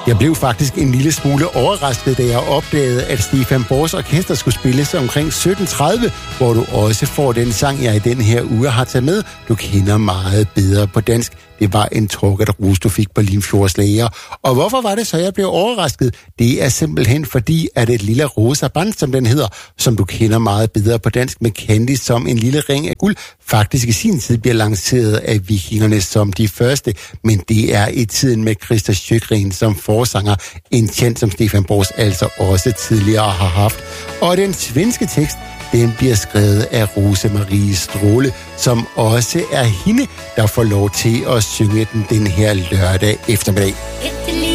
Jeg blev faktisk en lille smule overrasket, da jeg opdagede, at Stefan Borgs orkester skulle spilles omkring 17:30, hvor du også får den sang, jeg i den her uge har taget med. Du kender meget bedre på dansk. Det var en Torgert Rus, du fik på Limfjordslæger. Og hvorfor var det så, jeg blev overrasket? Det er simpelthen fordi, at et lille rosa band, som den hedder, som du kender meget bedre på dansk med Candice som en lille ring af guld, faktisk i sin tid bliver lanceret af Vikingerne som de første. Men det er i tiden med Christer Sjögren som forsanger, en kendt som Stefan Borgs altså også tidligere har haft. Og den svenske tekst, den bliver skrevet af Rose-Marie Stråle, som også er hende, der får lov til at synge den her lørdag eftermiddag.